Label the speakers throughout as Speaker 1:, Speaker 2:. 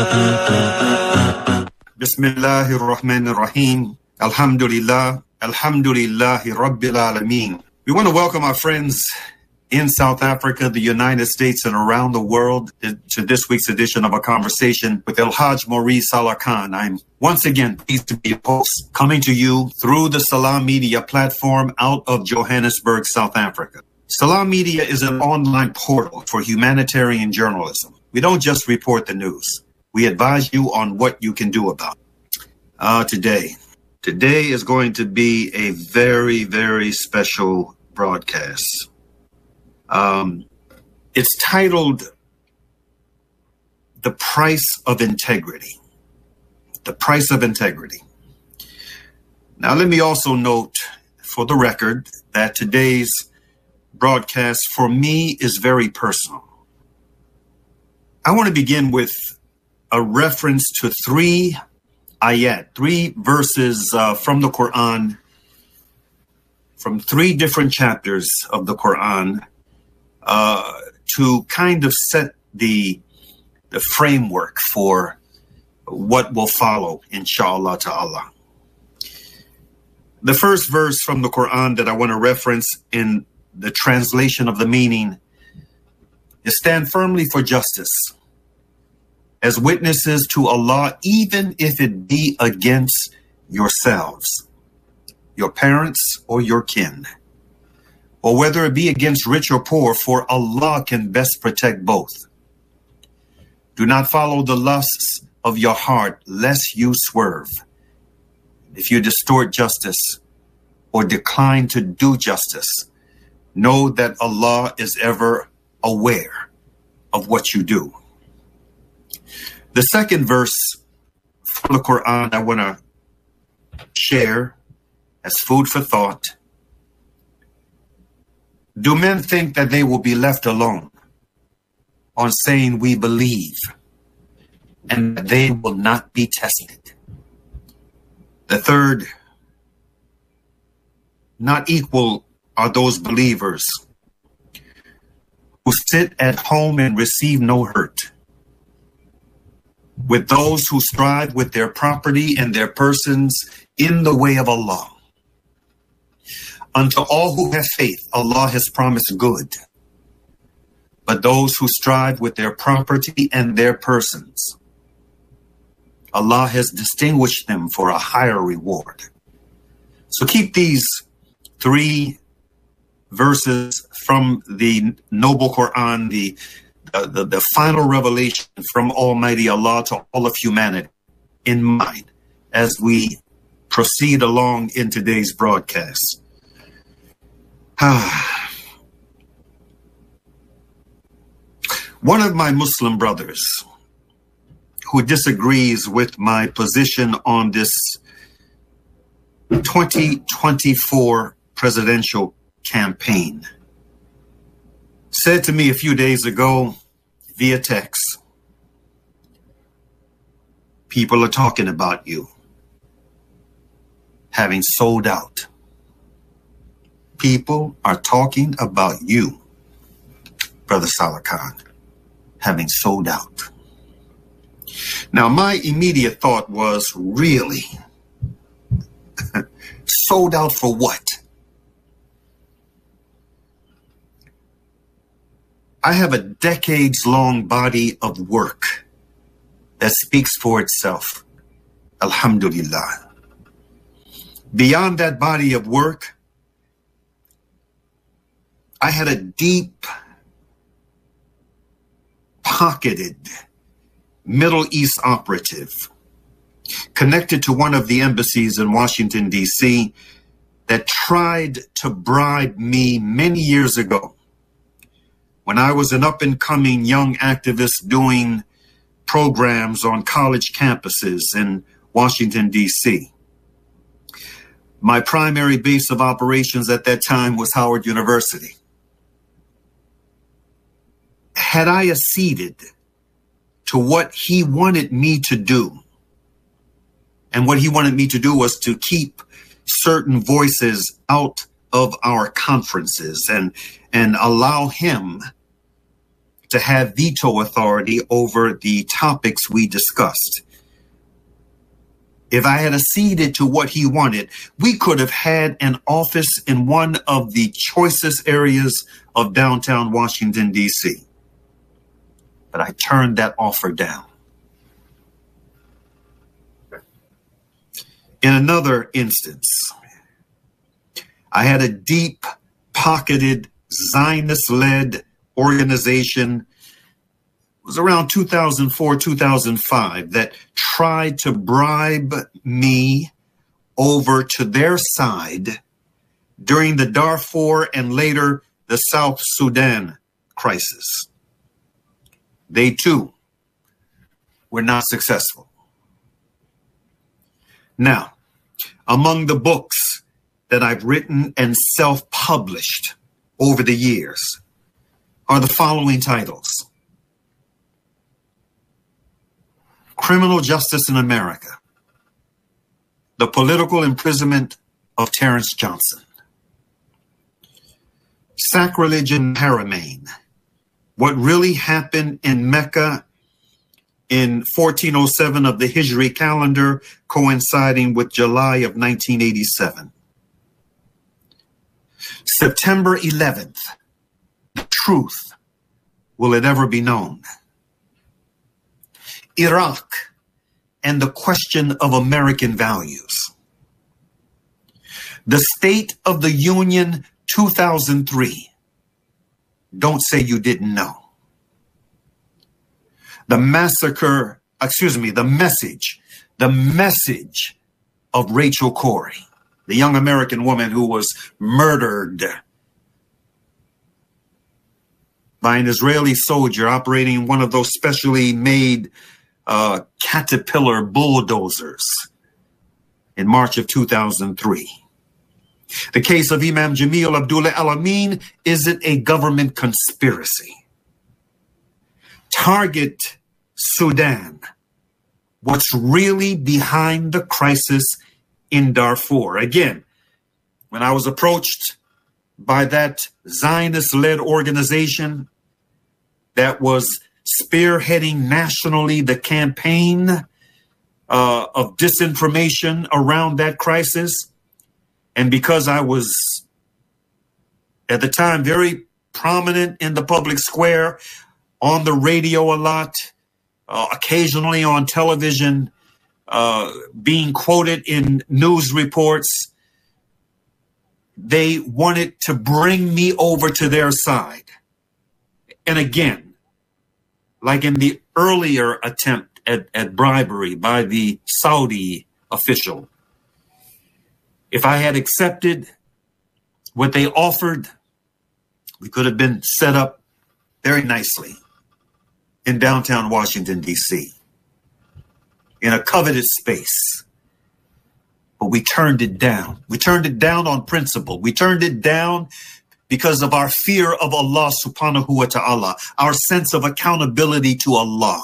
Speaker 1: Bismillahir Rahmanir Rahim. Alhamdulillah. Alhamdulillahi Rabbil Alameen. We want to welcome our friends in South Africa, the United States, and around the world to this week's edition of A Conversation with El Hajj Maurice Salah Khan. I'm once again pleased to be your host, coming to you through the Salam Media platform out of Johannesburg, South Africa. Salam Media is an online portal for humanitarian journalism. We don't just report the news. We advise you on what you can do about it. Today is going to be a very, very special broadcast. It's titled The Price of Integrity. The Price of Integrity. Now, let me also note for the record that today's broadcast for me is very personal. I want to begin with a reference to three verses from the Quran, from three different chapters of the Quran, to kind of set the framework for what will follow, inshallah ta'ala. The first verse from the Quran that I want to reference in the translation of the meaning is stand firmly for justice as witnesses to Allah, even if it be against yourselves, your parents, or your kin, or whether it be against rich or poor, for Allah can best protect both. Do not follow the lusts of your heart, lest you swerve. If you distort justice or decline to do justice, know that Allah is ever aware of what you do. The second verse from the Quran I want to share as food for thought. Do men think that they will be left alone on saying we believe and that they will not be tested? The third, not equal are those believers who sit at home and receive no hurt, with those who strive with their property and their persons in the way of Allah. Unto all who have faith, Allah has promised good. But those who strive with their property and their persons, Allah has distinguished them for a higher reward. So keep these three verses from the noble Quran, the final revelation from Almighty Allah to all of humanity in mind as we proceed along in today's broadcast. One of my Muslim brothers who disagrees with my position on this 2024 presidential campaign said to me a few days ago via text, people are talking about you having sold out. People are talking about you, Brother Salah Khan, having sold out. Now, my immediate thought was, really? Sold out for what? I have a decades-long body of work that speaks for itself. Alhamdulillah. Beyond that body of work, I had a deep, pocketed Middle East operative connected to one of the embassies in Washington, D.C. that tried to bribe me many years ago when I was an up-and-coming young activist doing programs on college campuses in Washington, D.C. My primary base of operations at that time was Howard University. Had I acceded to what he wanted me to do, and what he wanted me to do was to keep certain voices out of our conferences and allow him to have veto authority over the topics we discussed. If I had acceded to what he wanted, we could have had an office in one of the choicest areas of downtown Washington, D.C. But I turned that offer down. In another instance, I had a deep-pocketed, Zionist-led organization. It was around 2004, 2005 that tried to bribe me over to their side during the Darfur and later the South Sudan crisis. They too were not successful. Now, among the books that I've written and self-published over the years are the following titles: Criminal Justice in America, The Political Imprisonment of Terrence Johnson, Sacrilege in Haramain, What Really Happened in Mecca in 1407 of the Hijri calendar, coinciding with July of 1987. September 11th, The Truth, Will It Ever Be Known? Iraq and the Question of American Values. The State of the Union 2003. Don't say you didn't know. The message of Rachel Corrie, the young American woman who was murdered by an Israeli soldier operating one of those specially made Caterpillar bulldozers in March of 2003. The case of Imam Jamil Abdullah Al-Amin, is it a government conspiracy? Target Sudan, what's really behind the crisis in Darfur? Again, when I was approached by that Zionist-led organization that was spearheading nationally the campaign of disinformation around that crisis, and because I was at the time very prominent in the public square, on the radio a lot, occasionally on television, being quoted in news reports, they wanted to bring me over to their side. And again, like in the earlier attempt at bribery by the Saudi official, if I had accepted what they offered, we could have been set up very nicely in downtown Washington, D.C., in a coveted space. But we turned it down. We turned it down on principle. We turned it down because of our fear of Allah subhanahu wa ta'ala, our sense of accountability to Allah,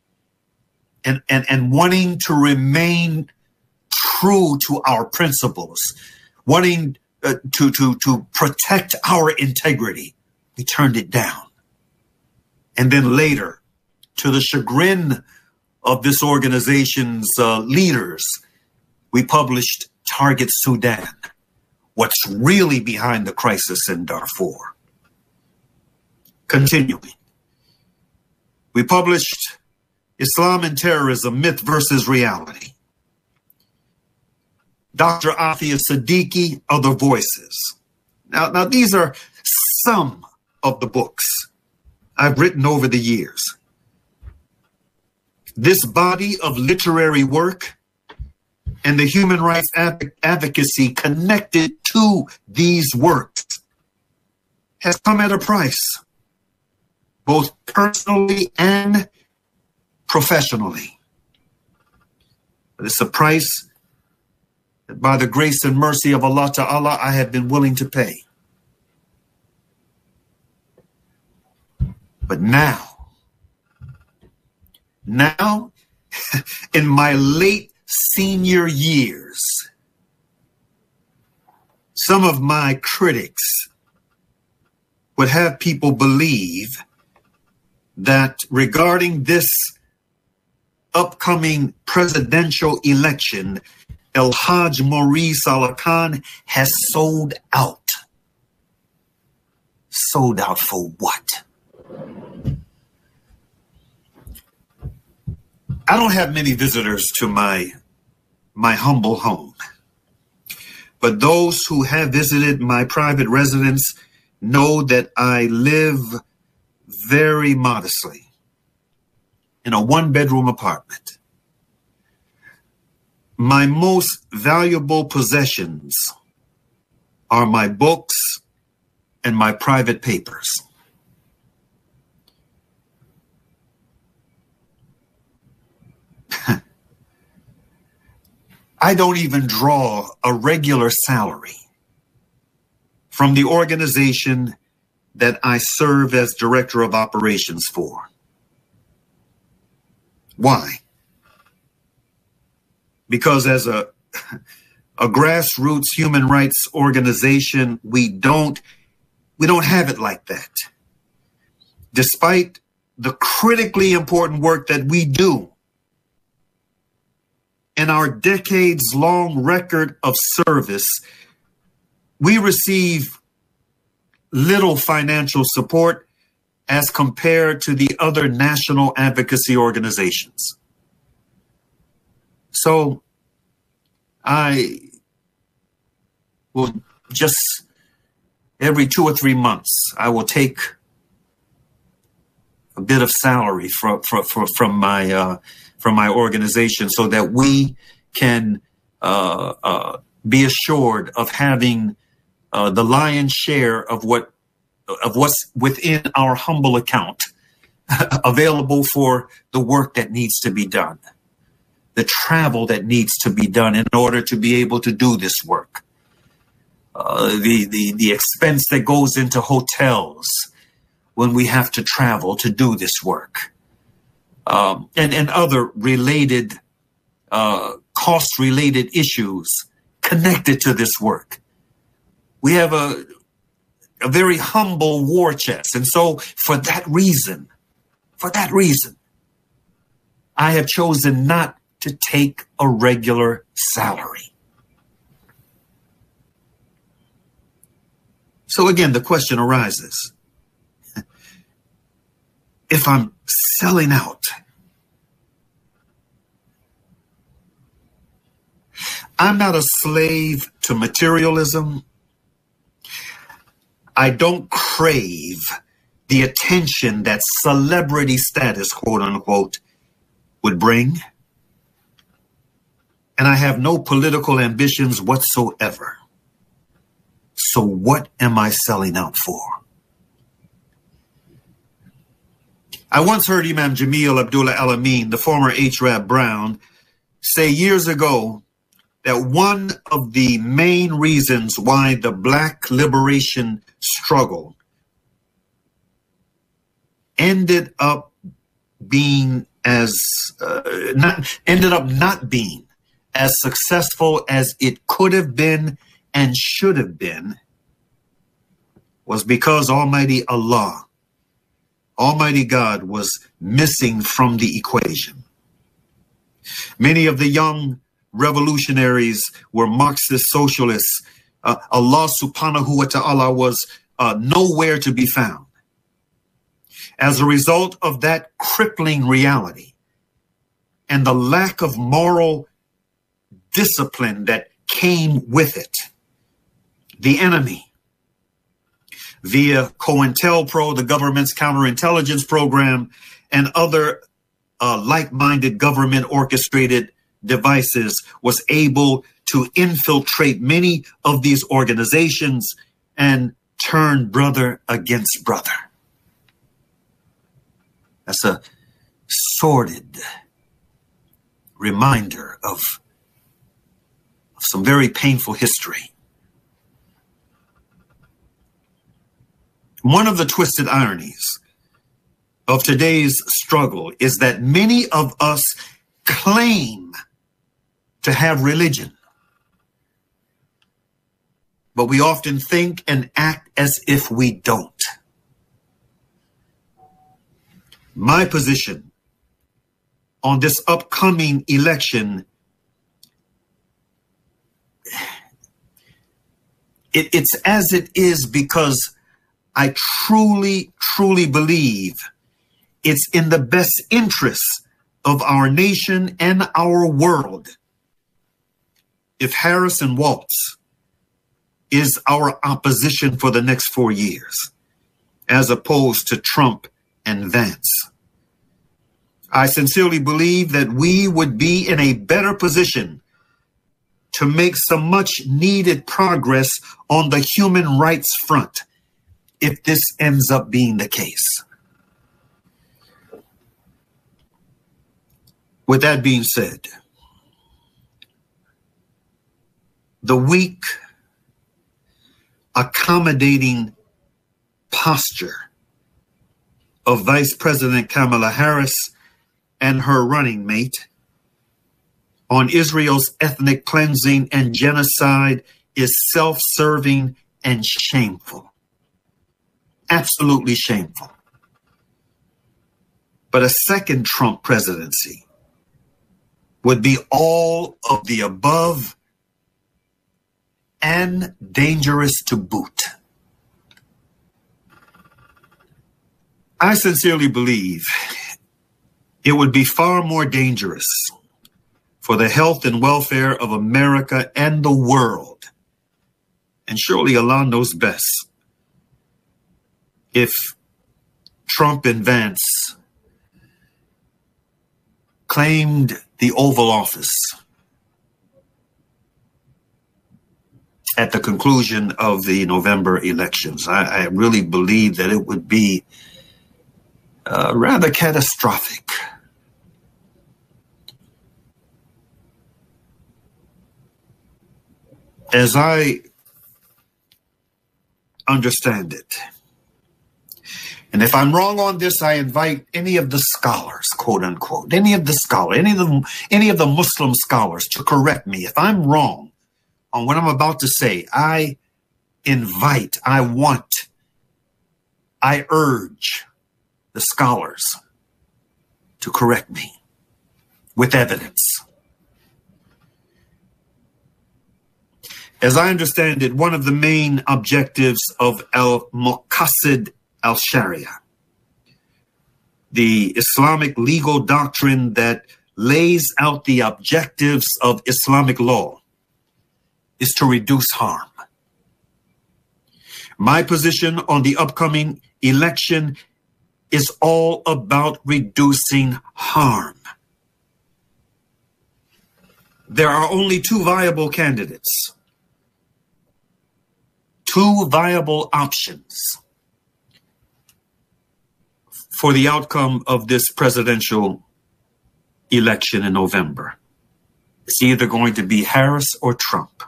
Speaker 1: and wanting to remain true to our principles, wanting to protect our integrity. We turned it down. And then later, to the chagrin of this organization's leaders, we published Target Sudan, what's really behind the crisis in Darfur. Continuing, we published Islam and Terrorism, Myth versus Reality. Dr. Afia Siddiqui, Other Voices. Now these are some of the books I've written over the years. This body of literary work and the human rights advocacy connected to these works has come at a price, both personally and professionally. But it's a price that by the grace and mercy of Allah Ta'ala, I have been willing to pay. But now, in my late senior years, some of my critics would have people believe that regarding this upcoming presidential election, El Hajj Maurice Allah Khan has sold out. Sold out for what? I don't have many visitors to my humble home, but those who have visited my private residence know that I live very modestly in a one-bedroom apartment. My most valuable possessions are my books and my private papers. I don't even draw a regular salary from the organization that I serve as director of operations for. Why? Because as a grassroots human rights organization, we don't have it like that. Despite the critically important work that we do and our decades-long record of service, we receive little financial support as compared to the other national advocacy organizations. So I will just every 2 or 3 months, I will take a bit of salary from my organization so that we can be assured of having the lion's share of what's within our humble account available for the work that needs to be done, the travel that needs to be done in order to be able to do this work, the expense that goes into hotels when we have to travel to do this work, and other related cost-related issues connected to this work. We have a very humble war chest. And so for that reason, I have chosen not to take a regular salary. So again, the question arises, if I'm selling out, I'm not a slave to materialism. I don't crave the attention that celebrity status, quote unquote, would bring. And I have no political ambitions whatsoever. So what am I selling out for? I once heard Imam Jamil Abdullah Al-Amin, the former H. Rap Brown, say years ago that one of the main reasons why the Black liberation struggle ended up not being as successful as it could have been and should have been was because Almighty Allah, Almighty God, was missing from the equation. Many of the young revolutionaries were Marxist socialists. Allah subhanahu wa ta'ala was nowhere to be found. As a result of that crippling reality and the lack of moral discipline that came with it, the enemy, via COINTELPRO, the government's counterintelligence program, and other like-minded government orchestrated devices, was able to infiltrate many of these organizations and turn brother against brother. That's a sordid reminder of some very painful history. One of the twisted ironies of today's struggle is that many of us claim to have religion, but we often think and act as if we don't. My position on this upcoming election, it's as it is because I truly, truly believe it's in the best interests of our nation and our world if Harris and Walz is our opposition for the next 4 years, as opposed to Trump and Vance. I sincerely believe that we would be in a better position to make some much needed progress on the human rights front if this ends up being the case. With that being said, the weak, accommodating posture of Vice President Kamala Harris and her running mate on Israel's ethnic cleansing and genocide is self-serving and shameful. Absolutely shameful. But a second Trump presidency would be all of the above and dangerous to boot. I sincerely believe it would be far more dangerous for the health and welfare of America and the world, and surely Allah knows best, if Trump and Vance claimed the Oval Office at the conclusion of the November elections. I really believe that it would be rather catastrophic. As I understand it, and if I'm wrong on this, I invite any of the scholars, quote unquote, any of the Muslim scholars to correct me. If I'm wrong on what I'm about to say, I urge the scholars to correct me with evidence. As I understand it, one of the main objectives of al-Muqasid al-Sharia, the Islamic legal doctrine that lays out the objectives of Islamic law, is to reduce harm. My position on the upcoming election is all about reducing harm. There are only two viable candidates, two viable options for the outcome of this presidential election in November. It's either going to be Harris or Trump.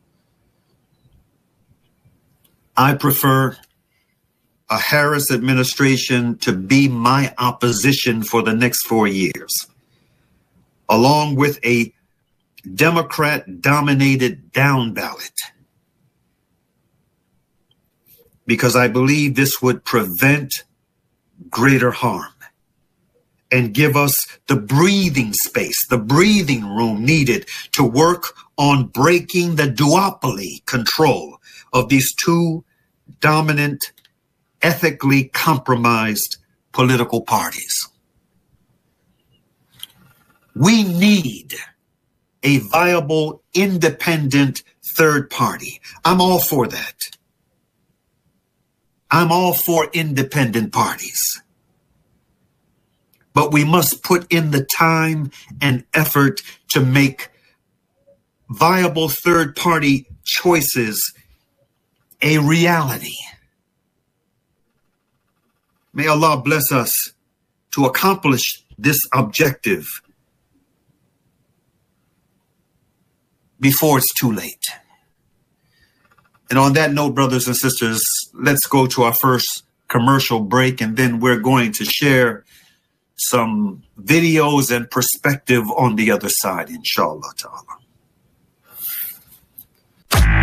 Speaker 1: I prefer a Harris administration to be my opposition for the next 4 years, along with a Democrat-dominated down ballot, because I believe this would prevent greater harm and give us the breathing space, the breathing room needed to work on breaking the duopoly control of these two dominant, ethically compromised political parties. We need a viable, independent third party. I'm all for that. I'm all for independent parties. But we must put in the time and effort to make viable third party choices a reality. May Allah bless us to accomplish this objective before it's too late. And on that note, brothers and sisters, let's go to our first commercial break, and then we're going to share some videos and perspective on the other side, inshallah ta'ala.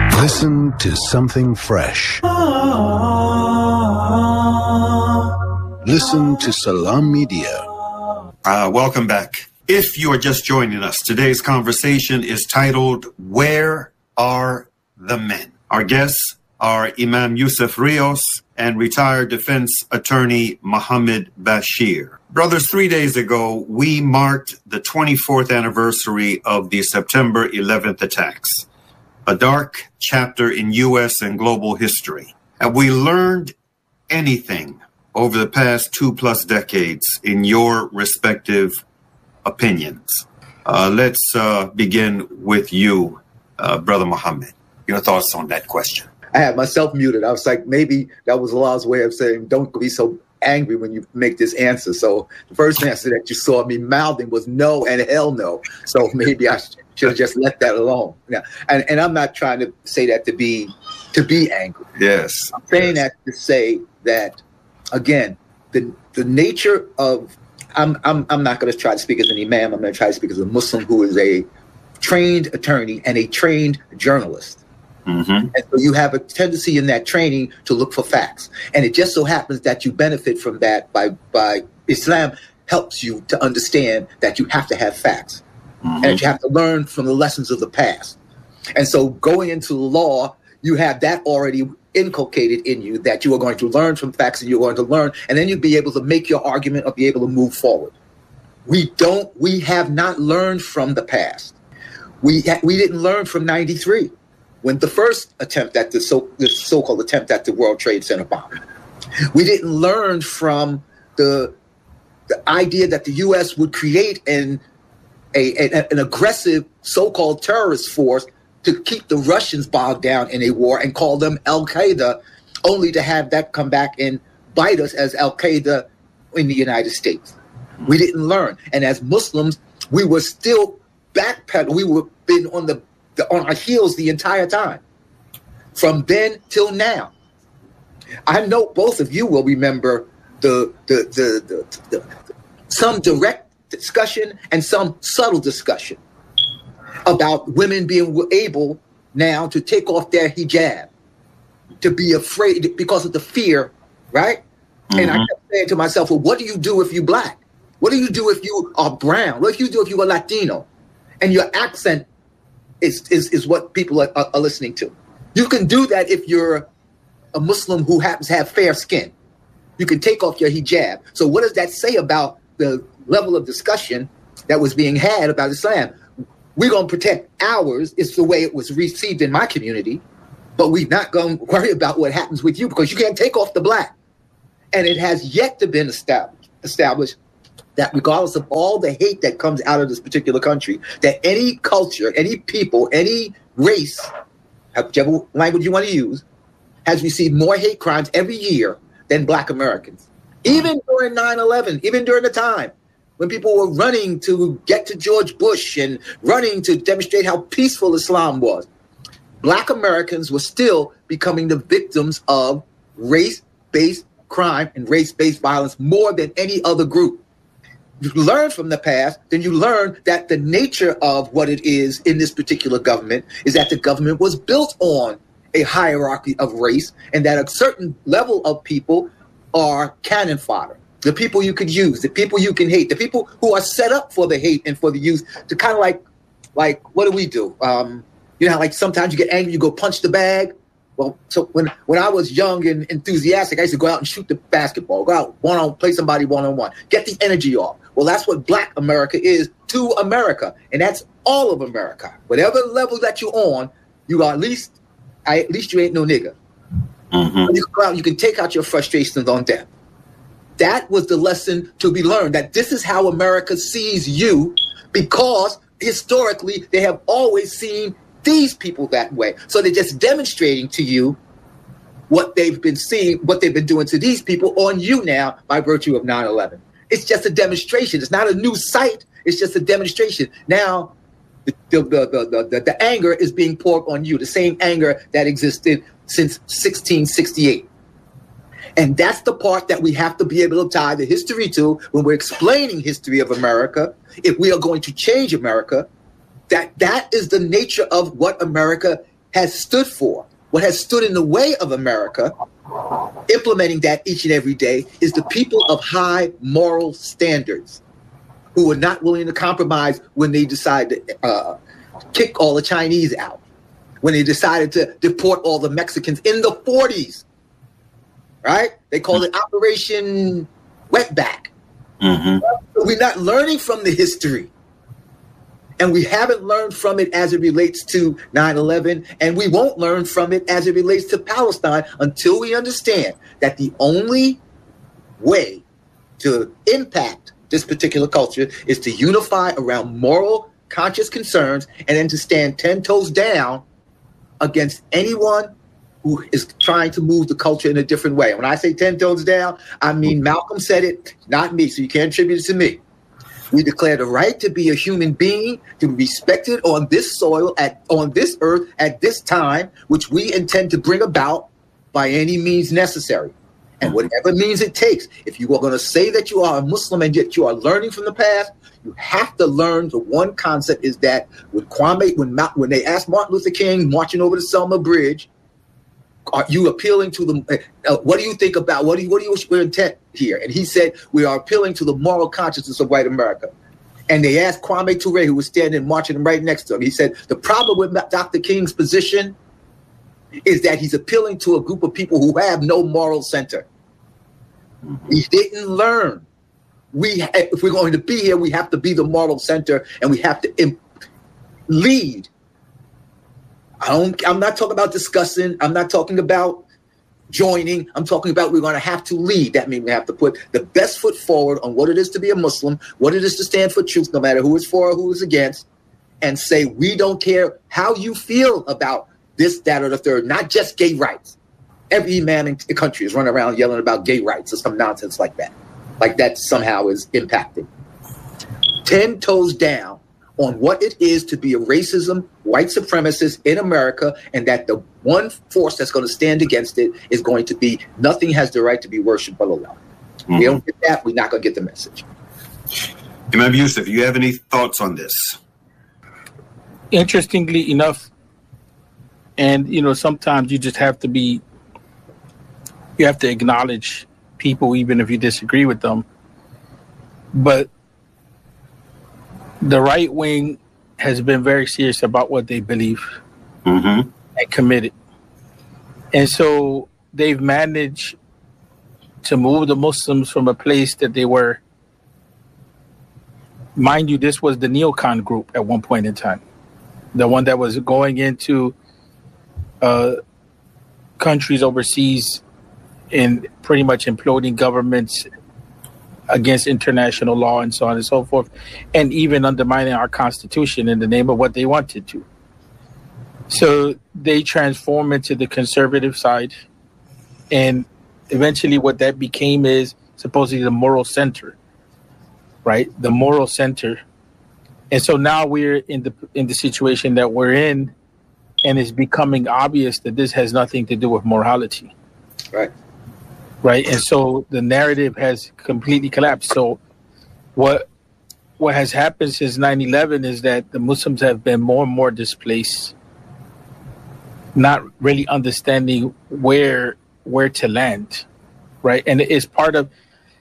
Speaker 2: Listen to something fresh. Listen to Salam Media.
Speaker 1: Welcome back. If you are just joining us, today's conversation is titled, Where Are the Men? Our guests are Imam Yusuf Rios and retired defense attorney Mohammed Bashir. Brothers, 3 days ago, we marked the 24th anniversary of the September 11th attacks, a dark chapter in U.S. and global history. Have we learned anything over the past 2+ decades in your respective opinions? Let's begin with you, Brother Mohammed. Your thoughts on that question?
Speaker 3: I had myself muted. I was like, maybe that was Allah's way of saying, don't be so angry when you make this answer. So the first answer that you saw me mouthing was no and hell no. So maybe I should have just let that alone. Yeah. And I'm not trying to say that to be angry.
Speaker 1: Yes.
Speaker 3: I'm saying that to say that, again, the nature of, I'm not going to try to speak as an imam. I'm going to try to speak as a Muslim who is a trained attorney and a trained journalist. Mm-hmm. And so you have a tendency in that training to look for facts. And it just so happens that you benefit from that by Islam helps you to understand that you have to have facts. Mm-hmm. And you have to learn from the lessons of the past. And so going into the law, you have that already inculcated in you that you are going to learn from facts and you're going to learn, and then you'll be able to make your argument or be able to move forward. We have not learned from the past. We didn't learn from 93. When the first attempt at the so-called attempt at the World Trade Center bomb, we didn't learn from the idea that the U.S. would create an aggressive so-called terrorist force to keep the Russians bogged down in a war and call them Al-Qaeda, only to have that come back and bite us as Al-Qaeda in the United States. We didn't learn. And as Muslims, we were still backpedaling. We were been on our heels the entire time, from then till now. I know both of you will remember some direct discussion and some subtle discussion about women being able now to take off their hijab, to be afraid because of the fear, right? Mm-hmm. And I kept saying to myself, well, what do you do if you're black? What do you do if you are brown? What do you do if you are Latino? And your accent is what people are listening to. You can do that if you're a Muslim who happens to have fair skin. You can take off your hijab. So what does that say about the level of discussion that was being had about Islam? We're going to protect ours. It's the way it was received in my community. But we're not going to worry about what happens with you because you can't take off the black. And it has yet to been established that regardless of all the hate that comes out of this particular country, that any culture, any people, any race, whichever language you want to use, has received more hate crimes every year than black Americans. Even during 9/11, even during the time when people were running to get to George Bush and running to demonstrate how peaceful Islam was, black Americans were still becoming the victims of race-based crime and race-based violence more than any other group. You learn from the past, then you learn that the nature of what it is in this particular government is that the government was built on a hierarchy of race, and that a certain level of people are cannon fodder. The people you could use, the people you can hate, the people who are set up for the hate and for the use to kind of like what do we do? Like sometimes you get angry, you go punch the bag. Well, so when I was young and enthusiastic, I used to go out and shoot the basketball, go out play somebody one-on-one, get the energy off. Well, that's what black America is to America. And that's all of America. Whatever level that you're on, you are at least you ain't no nigga. Mm-hmm. You can go out, you can take out your frustrations on them. That was the lesson to be learned, that this is how America sees you, because historically they have always seen these people that way. So they're just demonstrating to you what they've been seeing, what they've been doing to these people on you now by virtue of 9/11. It's just a demonstration. It's not a new sight. It's just a demonstration. Now, the anger is being poured on you, the same anger that existed since 1668. And that's the part that we have to be able to tie the history to when we're explaining history of America. If we are going to change America, that is the nature of what America has stood for. what has stood in the way of America implementing that each and every day is the people of high moral standards who are not willing to compromise when they decide to kick all the Chinese out, when they decided to deport all the Mexicans in the 40s, right? They called it Operation Wetback. Mm-hmm. We're not learning from the history. And we haven't learned from it as it relates to 9/11, and we won't learn from it as it relates to Palestine until we understand that the only way to impact this particular culture is to unify around moral, conscious concerns, and then to stand 10 toes down against anyone who is trying to move the culture in a different way. When I say 10 toes down, I mean Malcolm said it, not me, so you can't attribute it to me. We declare the right to be a human being, to be respected on this soil, on this earth, at this time, which we intend to bring about by any means necessary. And whatever means it takes. If you are going to say that you are a Muslim and yet you are learning from the past, you have to learn the one concept is that with Kwame, when they asked Martin Luther King marching over the Selma Bridge, are you appealing to the, what do you think about, what do you your intent here? And he said, we are appealing to the moral consciousness of white America. And they asked Kwame Ture, who was standing marching right next to him. He said, the problem with Dr. King's position is that he's appealing to a group of people who have no moral center. He didn't learn. If we're going to be here, we have to be the moral center, and we have to lead. I'm not talking about discussing. I'm not talking about joining. I'm talking about we're going to have to lead. That means we have to put the best foot forward on what it is to be a Muslim, what it is to stand for truth, no matter who is for or who is against, and say we don't care how you feel about this, that, or the third, not just gay rights. Every man in the country is running around yelling about gay rights or some nonsense like that. Like that somehow is impacting. 10 toes down on what it is to be a racism, white supremacist in America, and that the one force that's going to stand against it is going to be nothing has the right to be worshipped but Allah. Mm-hmm. We don't get that, we're not going to get the message.
Speaker 1: Imam Yusuf, you have any thoughts on this?
Speaker 4: Interestingly enough, and sometimes you just have to acknowledge people even if you disagree with them. But the right wing has been very serious about what they believe and committed. And so they've managed to move the Muslims from a place that they were. Mind you, this was the neocon group at one point in time. The one that was going into countries overseas and pretty much imploding governments against international law and so on and so forth, and even undermining our Constitution in the name of what they wanted to. So they transform into the conservative side, and eventually what that became is supposedly the moral center, right? The moral center. And so now we're in the situation that we're in, and it's becoming obvious that this has nothing to do with morality. Right. And so the narrative has completely collapsed. So what has happened since 9/11 is that the Muslims have been more and more displaced, not really understanding where to land. Right. And it's part of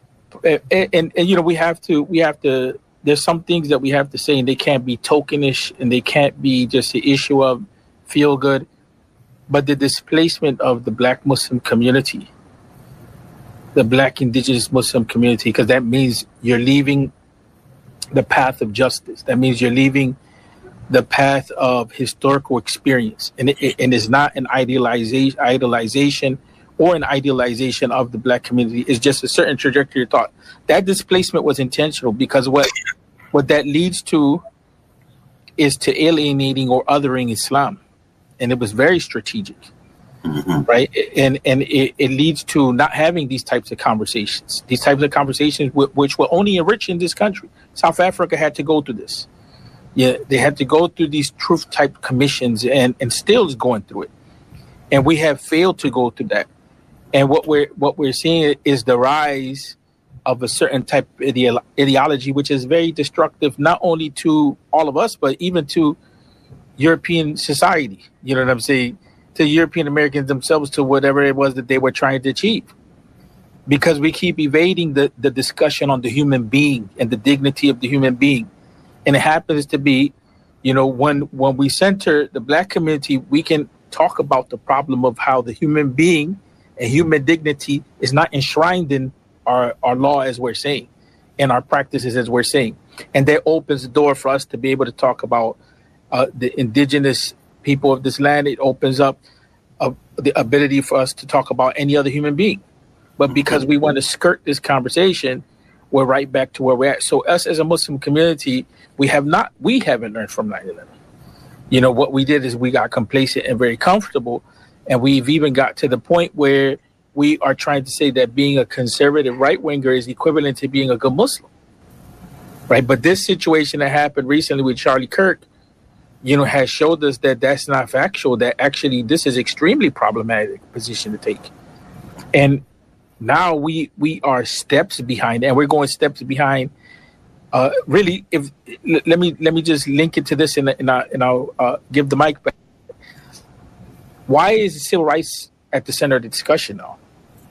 Speaker 4: and we have to there's some things that we have to say, and they can't be tokenish, and they can't be just the issue of feel good, but the displacement of the Black Muslim community, the Black indigenous Muslim community, because that means you're leaving the path of justice. That means you're leaving the path of historical experience. And it's not an idolization or an idealization of the Black community. It's just a certain trajectory of thought. That displacement was intentional, because what that leads to is to alienating or othering Islam. And it was very strategic. Right. And it leads to not having these types of conversations, which will only enrich in this country. South Africa had to go through this. Yeah, they had to go through these truth type commissions and still is going through it. And we have failed to go through that. And what we're seeing is the rise of a certain type of ideology, which is very destructive, not only to all of us, but even to European society. You know what I'm saying? to European Americans themselves to whatever it was that they were trying to achieve. Because we keep evading the discussion on the human being and the dignity of the human being. And it happens to be, when we center the Black community, we can talk about the problem of how the human being and human dignity is not enshrined in our law, as we're saying, and our practices, as we're saying. And that opens the door for us to be able to talk about the indigenous people of this land. It opens up the ability for us to talk about any other human being. But because we want to skirt this conversation, we're right back to where we're at. So us as a Muslim community, we haven't learned from 9/11. What we did is we got complacent and very comfortable. And we've even got to the point where we are trying to say that being a conservative right-winger is equivalent to being a good Muslim. Right. But this situation that happened recently with Charlie Kirk, has showed us that that's not factual, that actually this is extremely problematic position to take. And now we are steps behind, and we're going steps behind. Really, let me just link it to this, and I'll give the mic back. Why is civil rights at the center of the discussion now?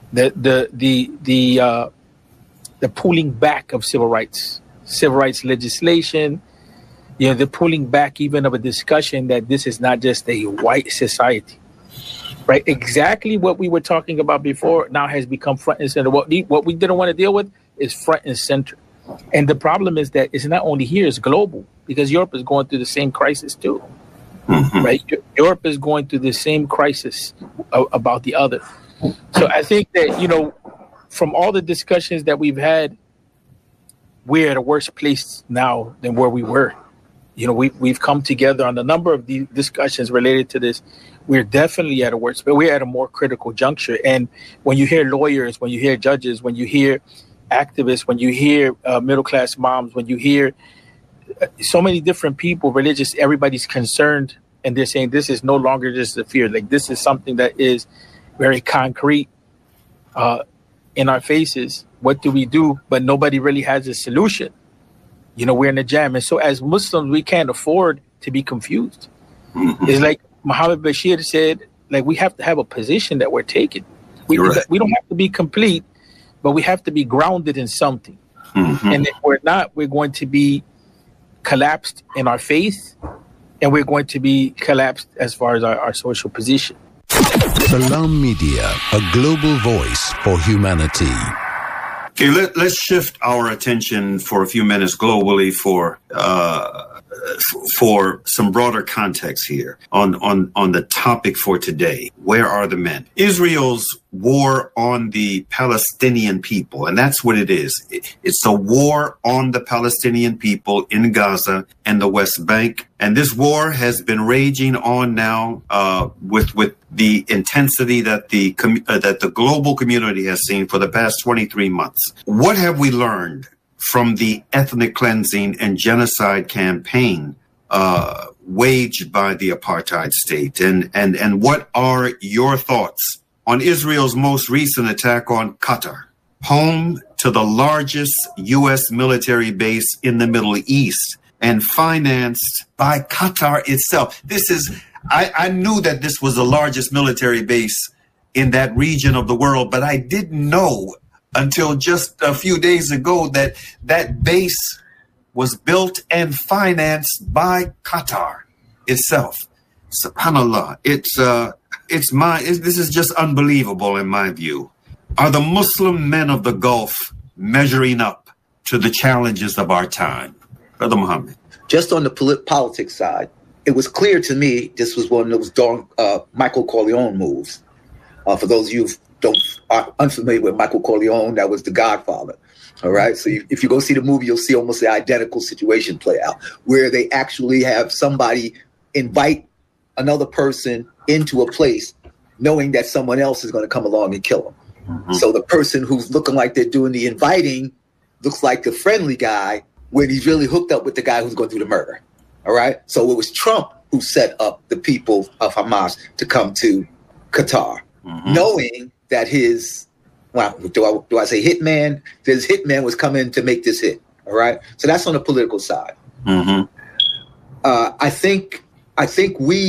Speaker 4: The pulling back of civil rights legislation, the pulling back even of a discussion that this is not just a white society. Right, exactly what we were talking about before now has become front and center. What we didn't want to deal with is front and center. And the problem is that it's not only here, it's global, because Europe is going through the same crisis too. Mm-hmm. Right, Europe is going through the same crisis about the other. So I think that, from all the discussions that we've had, we're at a worse place now than where we were. We've come together on a number of these discussions related to this. We're definitely at a worse, but we're at a more critical juncture. And when you hear lawyers, when you hear judges, when you hear activists, when you hear middle-class moms, when you hear so many different people, religious, everybody's concerned, and they're saying this is no longer just a fear. Like, this is something that is very concrete in our faces. What do we do? But nobody really has a solution. We're in a jam. And so as Muslims, we can't afford to be confused. Mm-hmm. It's like Muhammad Bashir said, we have to have a position that we're taking. We don't have to be complete, but we have to be grounded in something. Mm-hmm. And if we're not, we're going to be collapsed in our faith, and we're going to be collapsed as far as our social position.
Speaker 2: Salam Media, a global voice for humanity.
Speaker 1: Okay, let's shift our attention for a few minutes globally for some broader context here on the topic for today. Where are the men? Israel's war on the Palestinian people, and that's what it is. It's a war on the Palestinian people in Gaza and the West Bank. And this war has been raging on now with the intensity that the global community has seen for the past 23 months. What have we learned from the ethnic cleansing and genocide campaign waged by the apartheid state? And what are your thoughts on Israel's most recent attack on Qatar, home to the largest U.S. military base in the Middle East and financed by Qatar itself? I knew that this was the largest military base in that region of the world, but I didn't know until just a few days ago that that base was built and financed by Qatar itself. SubhanAllah, this is just unbelievable in my view. Are the Muslim men of the Gulf measuring up to the challenges of our time? Brother Muhammad.
Speaker 3: Just on the politics side, it was clear to me this was one of those Michael Corleone moves. For those of you who are unfamiliar with Michael Corleone, that was the Godfather. All right. So if you go see the movie, you'll see almost the identical situation play out, where they actually have somebody invite another person into a place knowing that someone else is going to come along and kill them. Mm-hmm. So the person who's looking like they're doing the inviting looks like the friendly guy when he's really hooked up with the guy who's going to do the murder. All right. So it was Trump who set up the people of Hamas to come to Qatar, knowing that his, do I say hitman? His hitman was coming to make this hit. All right. So that's on the political side. Mm-hmm. I think we,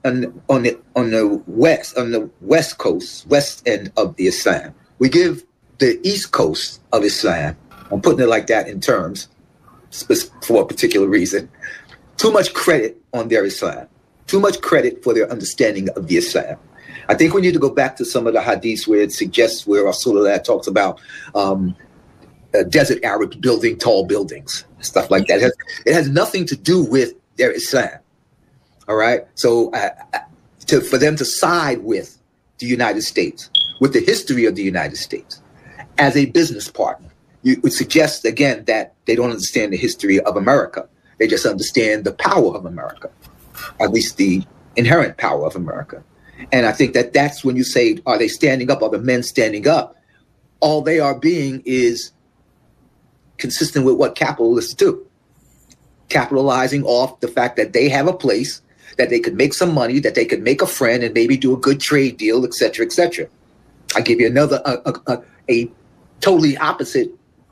Speaker 3: on the west coast, west end of the Islam. We give the east coast of Islam, I'm putting it like that in terms for a particular reason, too much credit on their Islam, too much credit for their understanding of the Islam. I think we need to go back to some of the hadiths where it suggests where Rasulullah talks about desert Arabs building tall buildings, stuff like that. It has nothing to do with their Islam. All right. So for them to side with the United States, with the history of the United States as a business partner, you would suggest, again, that they don't understand the history of America. They just understand the power of America, at least the inherent power of America. And I think that that's when you say, are they standing up? Are the men standing up? All they are being is consistent with what capitalists do, capitalizing off the fact that they have a place, that they could make some money, that they could make a friend and maybe do a good trade deal, et cetera, et cetera. I give you another, a totally opposite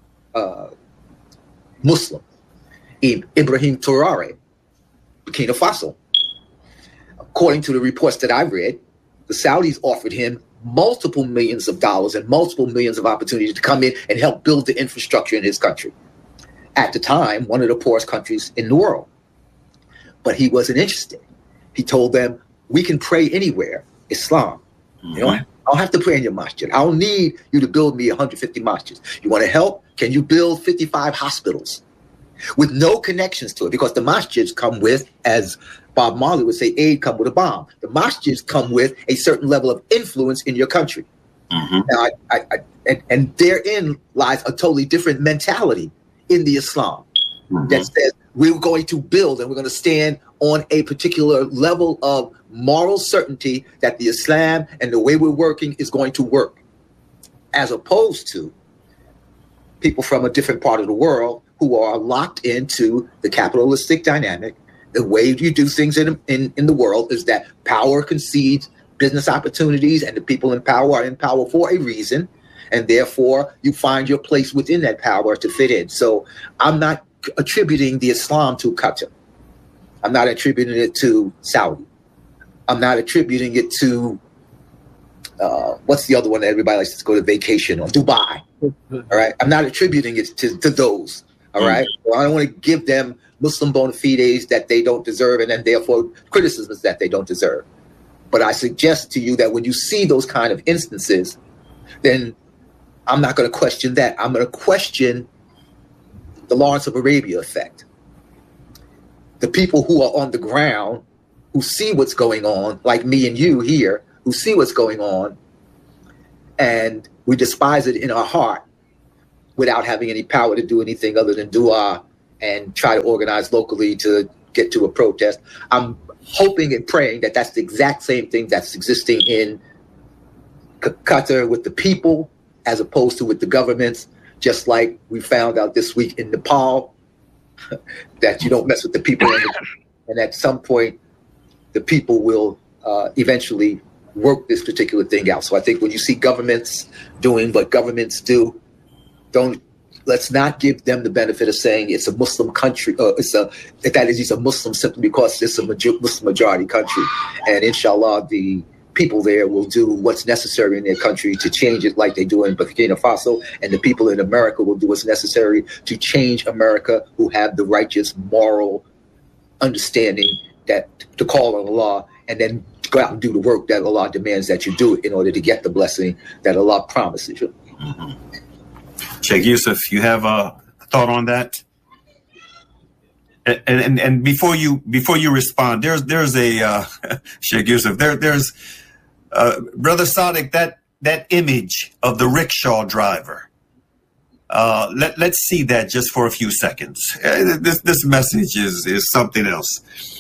Speaker 3: Muslim, Ibrahim Traoré, Burkina Faso. According to the reports that I read, the Saudis offered him multiple millions of dollars and multiple millions of opportunities to come in and help build the infrastructure in his country. At the time, one of the poorest countries in the world. But he wasn't interested. He told them, we can pray anywhere, Islam. You know, I don't have to pray in your masjid. I don't need you to build me 150 masjids. You want to help? Can you build 55 hospitals? With no connections to it, because the masjids come with, as Bob Marley would say, aid come with a bomb. The masjids come with a certain level of influence in your country. Now, and therein lies a totally different mentality in the Islam that says we're going to build and we're going to stand on a particular level of moral certainty that the Islam and the way we're working is going to work, as opposed to people from a different part of the world who are locked into the capitalistic dynamic. The way you do things in the world is that power concedes business opportunities, and the people in power are in power for a reason, and therefore you find your place within that power to fit in. So I'm not attributing the Islam to Qatar. I'm not attributing it to Saudi. I'm not attributing it to what's the other one that everybody likes to go to vacation on? Dubai. All right. I'm not attributing it to those. All right. Well, I don't want to give them Muslim bona fides that they don't deserve, and then therefore criticisms that they don't deserve. But I suggest to you that when you see those kind of instances, then I'm not going to question that. I'm going to question the Lawrence of Arabia effect. The people who are on the ground, who see what's going on, like me and you here, who see what's going on, and we despise it in our heart without having any power to do anything other than dua and try to organize locally to get to a protest. I'm hoping and praying that that's the exact same thing that's existing in Qatar with the people as opposed to with the governments, just like we found out this week in Nepal that you don't mess with the people. And at some point, the people will eventually work this particular thing out. So I think when you see governments doing what governments do, let's not give them the benefit of saying it's a Muslim country, that is a Muslim simply because it's a Muslim majority country. And inshallah, the people there will do what's necessary in their country to change it, like they do in Burkina Faso, and the people in America will do what's necessary to change America, who have the righteous moral understanding that to call on Allah and then go out and do the work that Allah demands that you do in order to get the blessing that Allah promises you.
Speaker 1: Sheikh Yusuf, you have a thought on that? And before you respond, there's a Sheikh Yusuf, there's Brother Sadiq, that image of the rickshaw driver. Let's see that just for a few seconds. This message is something else.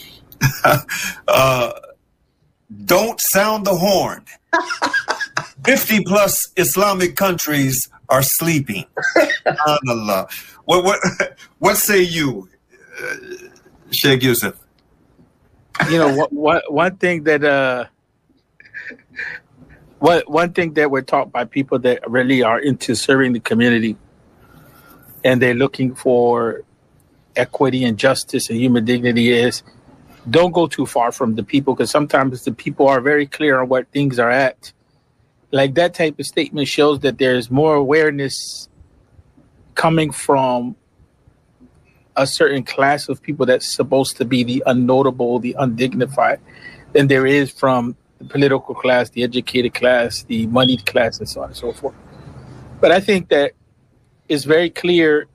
Speaker 1: Don't sound the horn. 50 plus Islamic countries are sleeping. Allah. What say you, Sheikh Yusuf?
Speaker 4: You know, one thing that one thing that we're taught by people that really are into serving the community, and they're looking for equity and justice and human dignity, is don't go too far from the people, because sometimes the people are very clear on what things are at. Like that type of statement shows that there's more awareness coming from a certain class of people that's supposed to be the unnotable, the undignified, than there is from the political class, the educated class, the moneyed class, and so on and so forth. But I think that it's very clear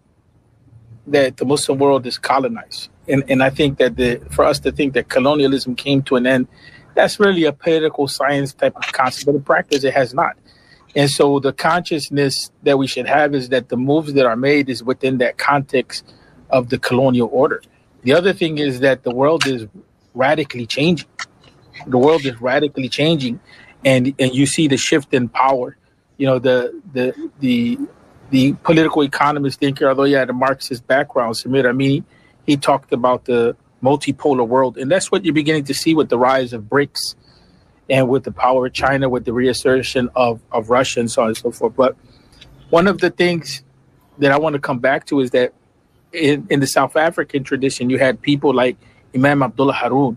Speaker 4: that the Muslim world is colonized. And I think that for us to think that colonialism came to an end, that's really a political science type of concept, but in practice it has not. And so the consciousness that we should have is that the moves that are made is within that context of the colonial order. The other thing is that the world is radically changing. The world is radically changing, and you see the shift in power. You know, the political economist thinker, although he had a Marxist background, Samir Amini, he talked about the multipolar world. And that's what you're beginning to see with the rise of BRICS and with the power of China, with the reassertion of Russia and so on and so forth. But one of the things that I want to come back to is that in the South African tradition, you had people like Imam Abdullah Haroon,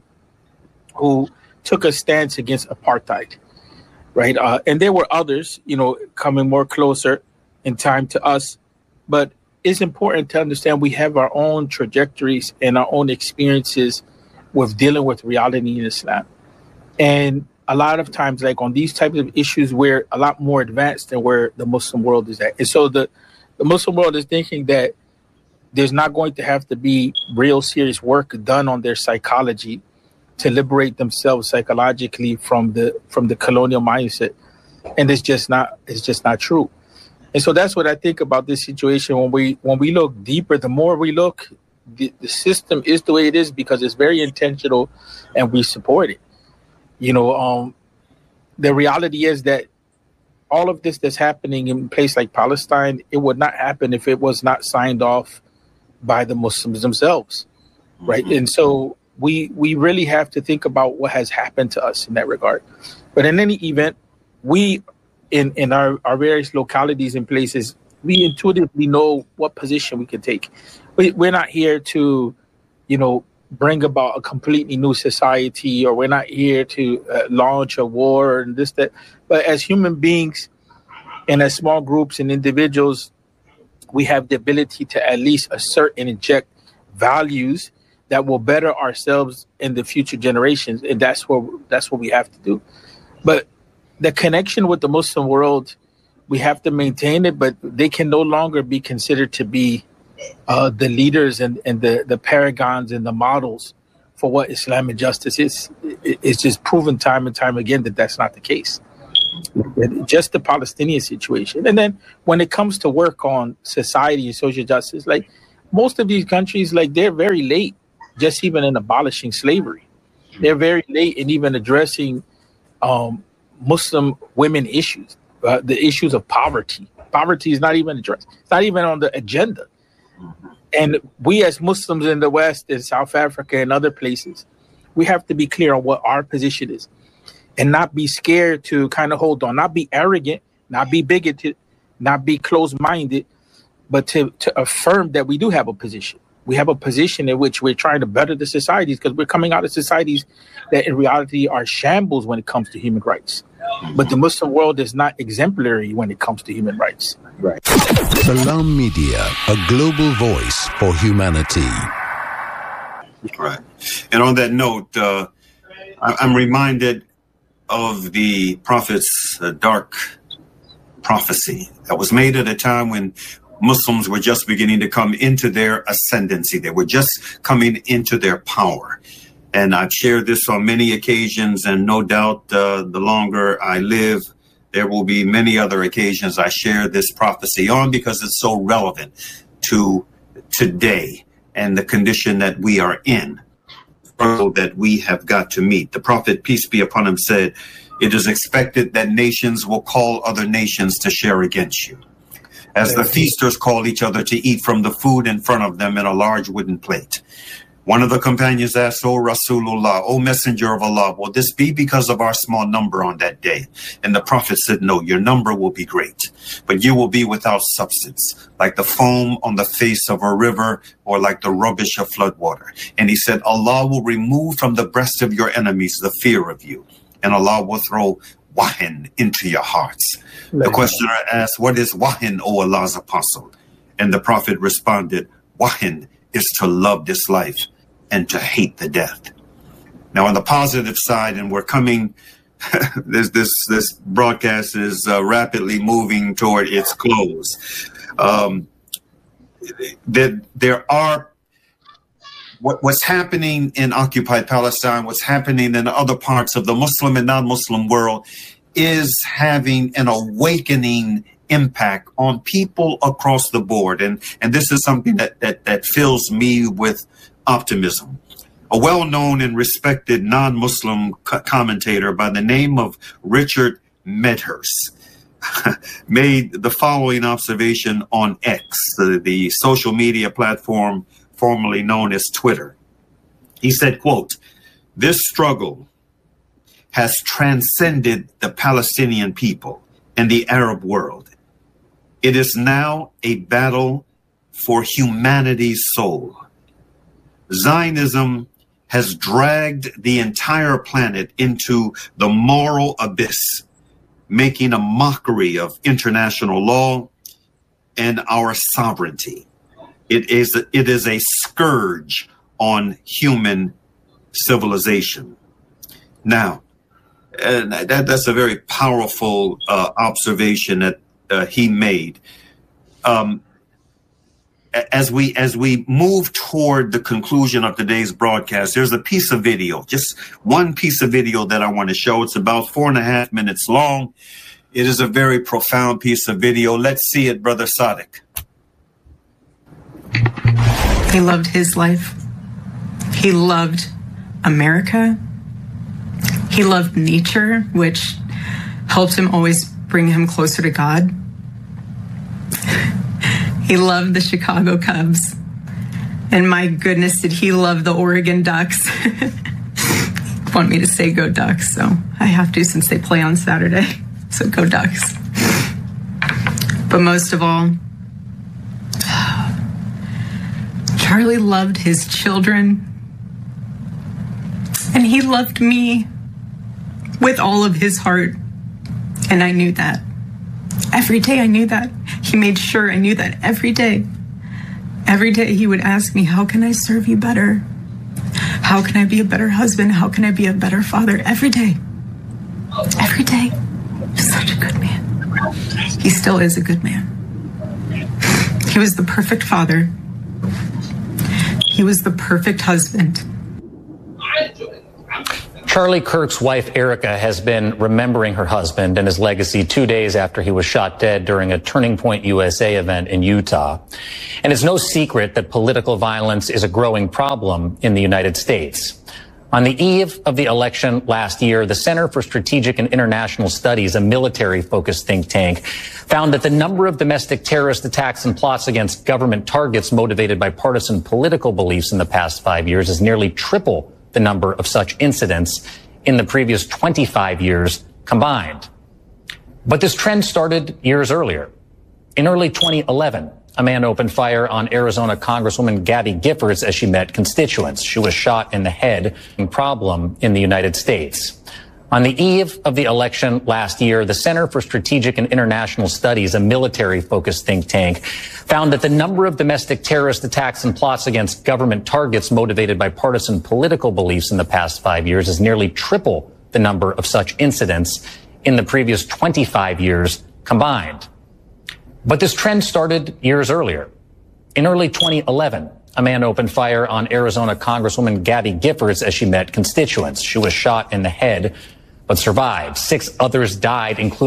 Speaker 4: who took a stance against apartheid, right? And there were others, you know, coming more closer in time to us. But it's important to understand we have our own trajectories and our own experiences with dealing with reality in Islam. And a lot of times, like on these types of issues, we're a lot more advanced than where the Muslim world is at. And so the Muslim world is thinking that there's not going to have to be real serious work done on their psychology to liberate themselves psychologically from the colonial mindset. And it's just not true. And so that's what I think about this situation. When we look deeper, the more we look, the system is the way it is because it's very intentional and we support it. You know, the reality is that all of this that's happening in a place like Palestine, it would not happen if it was not signed off by the Muslims themselves, right? Mm-hmm. And so we really have to think about what has happened to us in that regard. But in any event, we in our various localities and places, we intuitively know what position we can take. We're not here to, you know, bring about a completely new society, or we're not here to launch a war and this, that. But as human beings and as small groups and individuals, we have the ability to at least assert and inject values that will better ourselves in the future generations. And that's what we have to do. But the connection with the Muslim world, we have to maintain it, but they can no longer be considered to be the leaders and the paragons and the models for what Islam and justice is. It's just proven time and time again that that's not the case. Just the Palestinian situation. And then when it comes to work on society and social justice, like most of these countries, like they're very late just even in abolishing slavery. They're very late in even addressing Muslim women issues, the issues of poverty. Poverty is not even addressed. It's not even on the agenda. And we as Muslims in the West, in South Africa and other places, we have to be clear on what our position is and not be scared to kind of hold on, not be arrogant, not be bigoted, not be closed-minded, but to affirm that we do have a position. We have a position in which we're trying to better the societies because we're coming out of societies that in reality are shambles when it comes to human rights. But the Muslim world is not exemplary when it comes to human rights.
Speaker 3: Right.
Speaker 2: Salam Media, a global voice for humanity.
Speaker 1: Right. And on that note, I'm reminded of the Prophet's dark prophecy that was made at a time when Muslims were just beginning to come into their ascendancy. They were just coming into their power. And I've shared this on many occasions, and no doubt the longer I live, there will be many other occasions I share this prophecy on because it's so relevant to today and the condition that we are in, that we have got to meet. The Prophet, peace be upon him, said, "It is expected that nations will call other nations to share against you, as the feasters call each other to eat from the food in front of them in a large wooden plate. One of the companions asked, O Rasulullah, O Messenger of Allah, will this be because of our small number on that day? And the Prophet said, no, your number will be great, but you will be without substance, like the foam on the face of a river or like the rubbish of floodwater. And he said, Allah will remove from the breast of your enemies the fear of you, and Allah will throw wahin into your hearts. The questioner asked, what is wahin, O Allah's apostle? And the Prophet responded, wahin is to love this life and to hate the death. Now, on the positive side, and we're coming, this broadcast is rapidly moving toward its close. There are what's happening in occupied Palestine, what's happening in other parts of the Muslim and non-Muslim world is having an awakening impact on people across the board. And this is something that fills me with optimism. A well-known and respected non-Muslim commentator by the name of Richard Medhurst made the following observation on X, the social media platform formerly known as Twitter. He said, quote, this struggle has transcended the Palestinian people and the Arab world. It is now a battle for humanity's soul. Zionism has dragged the entire planet into the moral abyss, making a mockery of international law and our sovereignty. It is a scourge on human civilization. Now, and that's a very powerful observation that he made. As we move toward the conclusion of today's broadcast, there's a piece of video, just one piece of video that I want to show. It's about 4.5 minutes long. It is a very profound piece of video. Let's see it, Brother Sadiq.
Speaker 5: He loved his life. He loved America. He loved nature, which helped him always bring him closer to God. He loved the Chicago Cubs. And my goodness, did he love the Oregon Ducks. Want me to say go Ducks, so I have to since they play on Saturday. So go Ducks. But most of all, Charlie loved his children. And he loved me with all of his heart. And I knew that. Every day I knew that. He made sure I knew that every day. Every day he would ask me, how can I serve you better? How can I be a better husband? How can I be a better father? Every day. Every day. He's such a good man. He still is a good man. He was the perfect father. He was the perfect husband.
Speaker 6: Charlie Kirk's wife, Erica, has been remembering her husband and his legacy 2 days after he was shot dead during a Turning Point USA event in Utah. And it's no secret that political violence is a growing problem in the United States. On the eve of the election last year, the Center for Strategic and International Studies, a military-focused think tank, found that the number of domestic terrorist attacks and plots against government targets motivated by partisan political beliefs in the past 5 years is nearly triple the number of such incidents in the previous 25 years combined. But this trend started years earlier. In early 2011, a man opened fire on Arizona Congresswoman Gabby Giffords as she met constituents. She was shot in the head, a problem in the United States. On the eve of the election last year, the Center for Strategic and International Studies, a military-focused think tank, found that the number of domestic terrorist attacks and plots against government targets motivated by partisan political beliefs in the past 5 years is nearly triple the number of such incidents in the previous 25 years combined. But this trend started years earlier. In early 2011, a man opened fire on Arizona Congresswoman Gabby Giffords as she met constituents. She was shot in the head, but survived. 6 others died, including